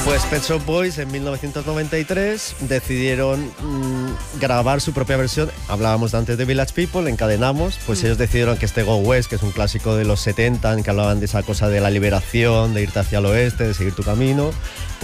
Pues Pet Shop Boys en 1993 decidieron grabar su propia versión. Hablábamos antes de Village People, encadenamos, pues ellos decidieron que este Go West, que es un clásico de los 70, en que hablaban de esa cosa de la liberación, de irte hacia el oeste, de seguir tu camino,